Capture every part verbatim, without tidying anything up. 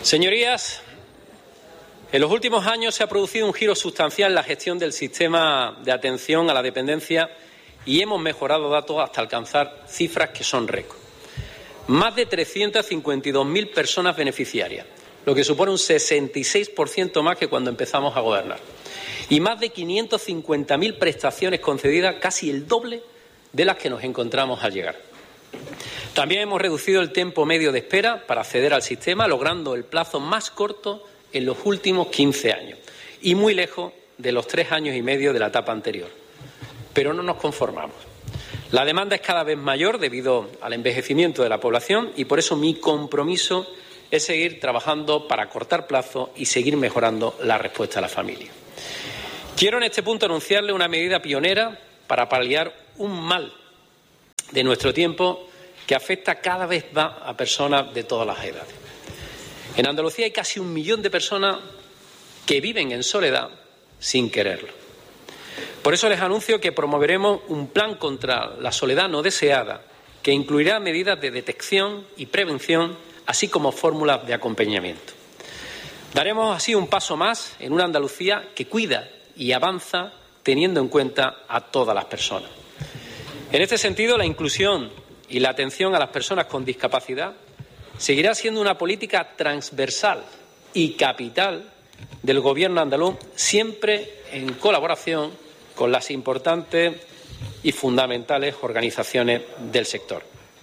Señorías, en los últimos años se ha producido un giro sustancial en la gestión del sistema de atención a la dependencia y hemos mejorado datos hasta alcanzar cifras que son récord. Más de trescientas cincuenta y dos mil personas beneficiarias, lo que supone un sesenta y seis por ciento más que cuando empezamos a gobernar. Y más de quinientas cincuenta mil prestaciones concedidas, casi el doble de las que nos encontramos al llegar. También hemos reducido el tiempo medio de espera para acceder al sistema, logrando el plazo más corto en los últimos quince años y muy lejos de los tres años y medio de la etapa anterior. Pero no nos conformamos. La demanda es cada vez mayor debido al envejecimiento de la población y por eso mi compromiso es seguir trabajando para cortar plazo y seguir mejorando la respuesta a la familia. Quiero en este punto anunciarle una medida pionera para paliar un mal de nuestro tiempo que afecta cada vez más a personas de todas las edades. En Andalucía hay casi un millón de personas que viven en soledad sin quererlo. Por eso les anuncio que promoveremos un plan contra la soledad no deseada que incluirá medidas de detección y prevención, así como fórmulas de acompañamiento. Daremos así un paso más en una Andalucía que cuida y avanza teniendo en cuenta a todas las personas. En este sentido, la inclusión y la atención a las personas con discapacidad seguirá siendo una política transversal y capital del Gobierno andaluz, siempre en colaboración con las importantes y fundamentales organizaciones del sector.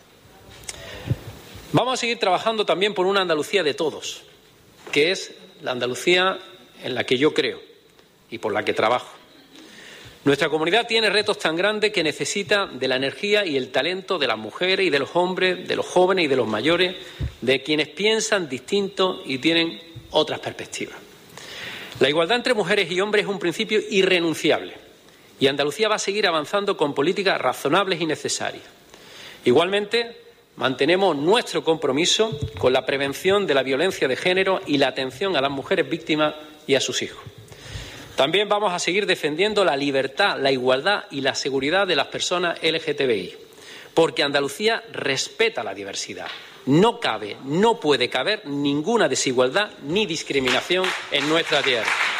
Vamos a seguir trabajando también por una Andalucía de todos, que es la Andalucía en la que yo creo y por la que trabajo. Nuestra comunidad tiene retos tan grandes que necesita de la energía y el talento de las mujeres y de los hombres, de los jóvenes y de los mayores, de quienes piensan distinto y tienen otras perspectivas. La igualdad entre mujeres y hombres es un principio irrenunciable y Andalucía va a seguir avanzando con políticas razonables y necesarias. Igualmente, mantenemos nuestro compromiso con la prevención de la violencia de género y la atención a las mujeres víctimas y a sus hijos. También vamos a seguir defendiendo la libertad, la igualdad y la seguridad de las personas L G T B I, porque Andalucía respeta la diversidad. No cabe, no puede caber ninguna desigualdad ni discriminación en nuestra tierra.